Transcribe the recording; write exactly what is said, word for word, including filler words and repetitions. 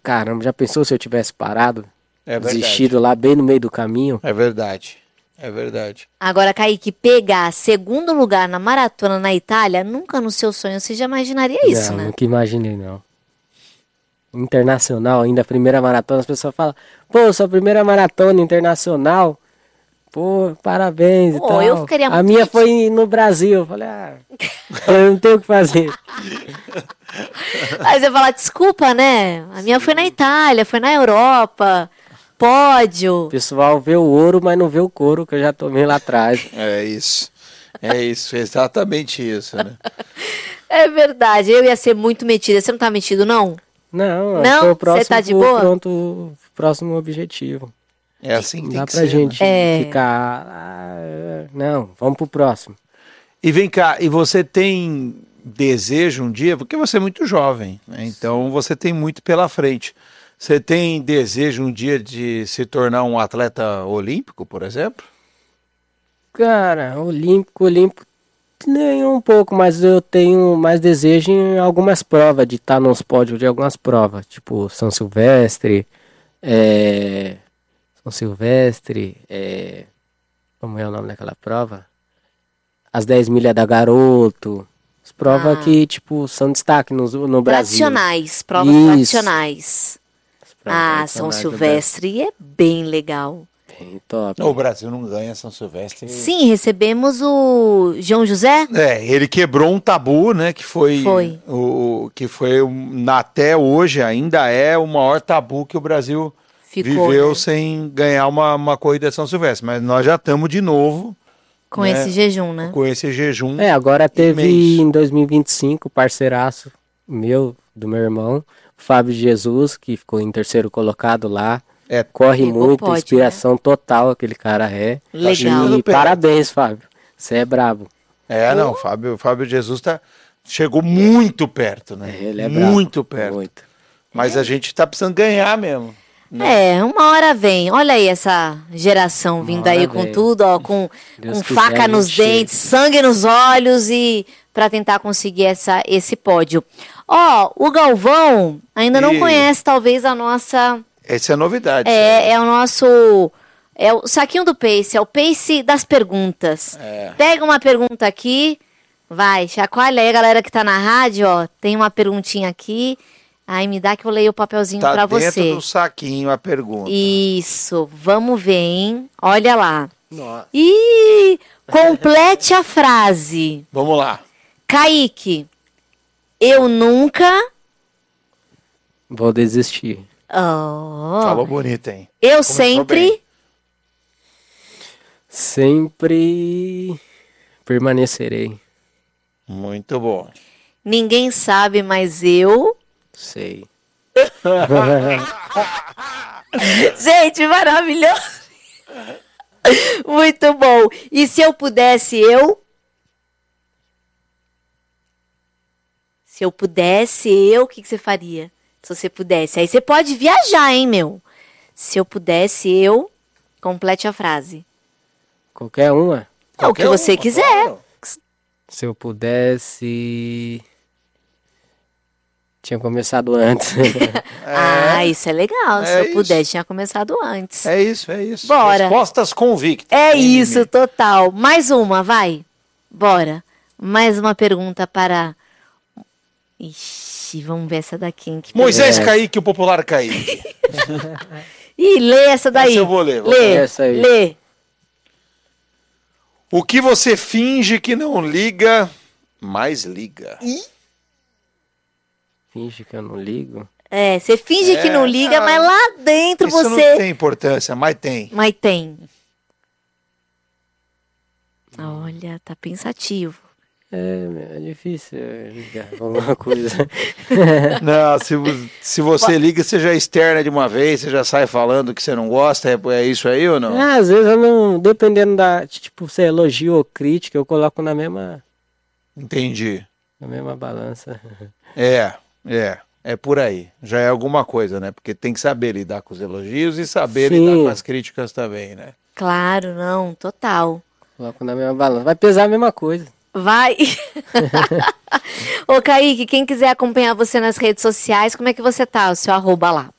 caramba, já pensou se eu tivesse parado? É verdade. Desistido lá bem no meio do caminho? É verdade. É verdade. Agora, Kaique, pegar segundo lugar na maratona na Itália, nunca no seu sonho você já imaginaria isso, não, né? Nunca imaginei, não. Internacional, ainda a primeira maratona, as pessoas falam, pô, sua primeira maratona internacional, pô, parabéns e Pô, tal. eu ficaria A muito minha triste. foi no Brasil. Eu falei, ah, eu não tenho o que fazer. Aí você fala, desculpa, né? A minha foi na Itália, foi na Europa, O pódio. pessoal vê o ouro, mas não vê o couro que eu já tomei lá atrás. É isso. É isso, exatamente isso, né? É verdade, eu ia ser muito metida. Você não tá metido, não? Não, Não? eu tô próximo, Você tá de pro- boa? Pronto, próximo objetivo. É assim que Não tem dá que pra ser, gente né? É. ficar, ah, não, vamos pro próximo. E vem cá, e você tem desejo um dia, porque você é muito jovem, né? Então você tem muito pela frente. Você tem desejo um dia de se tornar um atleta olímpico, por exemplo? Cara, olímpico, olímpico, nem um pouco, mas eu tenho mais desejo em algumas provas, de estar nos pódios de algumas provas, tipo São Silvestre, é... São Silvestre, é... como é o nome daquela prova? As dez milhas da Garoto, as provas Ah. que, tipo, são destaque no, no Brasil. Tradicionais, provas Isso. tradicionais. As provas Ah, tradicionais São do Silvestre é bem legal. Brasil. Bem top. O Brasil não ganha São Silvestre. Sim, recebemos o João José. É, ele quebrou um tabu, né, que foi, Foi. o que foi um, até hoje ainda é o maior tabu que o Brasil Ficou, viveu né? sem ganhar uma, uma corrida de São Silvestre, mas nós já estamos de novo Com né, esse jejum, né? com esse jejum. É, agora teve imenso. em dois mil e vinte e cinco, parceiraço meu, do meu irmão, o Fábio Jesus, que ficou em terceiro colocado lá. É, Corre Pegou muito, pódio, inspiração total aquele cara é. Legal. chegando E perto. parabéns, Fábio. Você é brabo. é não, Fábio, Fábio Jesus tá, chegou muito perto, né? Ele é brabo. muito perto. Muito. Mas a gente tá precisando ganhar mesmo. É, uma hora vem. Olha aí essa geração vindo hora aí com vem. tudo, ó, com, Deus com quiser, faca a nos gente dentes, sangue nos olhos e para tentar conseguir essa, esse pódio. Ó, o Galvão ainda não E- conhece talvez a nossa... Essa é a novidade. É, é o nosso... É o saquinho do Pace, é o Pace das perguntas. É. Pega uma pergunta aqui, vai, chacoalha aí, galera que tá na rádio, ó, tem uma perguntinha aqui, aí me dá que eu leio o papelzinho Tá pra dentro você. do saquinho a pergunta. Isso, vamos ver, hein? Olha lá. Nossa. Ih, complete a frase. Vamos lá. Kaique, eu nunca... Vou desistir. Oh, Falou bonito, hein? eu Começou sempre... bem. Sempre permanecerei. Muito bom. Ninguém sabe, mas eu... Sei. Gente, maravilhoso. Muito bom. E se eu pudesse, eu... Se eu pudesse, eu, o que, que você faria? Se você pudesse. Aí você pode viajar, hein, meu? Se eu pudesse, eu... Complete a frase. Qualquer uma. É o que Qualquer você uma, quiser. claro. Se eu pudesse... Tinha começado antes. Ah, isso é legal. Se É eu isso. pudesse, tinha começado antes. É, É isso, é isso. Bora. Respostas convictas. Hein, isso, Mimi? total. Mais uma, vai. Bora. Mais uma pergunta para... Ixi, vamos ver essa daqui. Hein? Que Moisés É. Kaique, o popular Kaique. Ih, lê essa daí. Essa eu vou ler, vou Lê, ler essa aí. lê. O que você finge que não liga, mais liga. Finge que eu não ligo. É, você finge É, que não liga, ah, mas lá dentro Isso você... não tem importância, mas tem. Mas tem. Olha, tá pensativo. É, é difícil é, ligar pra alguma coisa. Não, se, vo- se você liga, você já externa de uma vez, você já sai falando que você não gosta, é, é isso aí ou não? Ah, às vezes eu não, dependendo da, tipo, se é elogio ou crítica, eu coloco na mesma, Entendi. na mesma balança. É, é, é por aí. Já é alguma coisa, né? Porque tem que saber lidar com os elogios e saber Sim. lidar com as críticas também, né? Claro, não, total. Coloco na mesma balança. Vai pesar a mesma coisa. Vai. Ô, Kaique, quem quiser acompanhar você nas redes sociais, como é que você tá? O seu arroba lá.